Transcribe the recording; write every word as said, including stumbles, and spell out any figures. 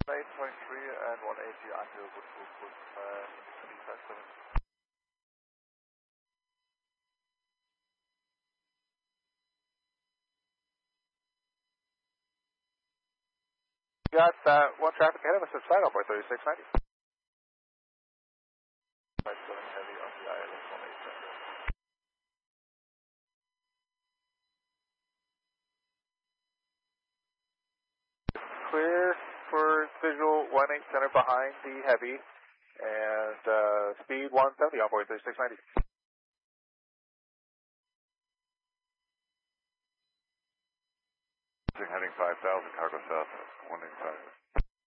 eight twenty-three and one eighty under Woodbrook with uh, three five seven. Got uh, one traffic ahead of us at side on board thirty-six ninety. five seven heavy on the I L S one eight seven. Clear for visual one eight center behind the heavy and uh, speed one seventy on board thirty-six ninety. Heading five thousand, cargo south, one eight five.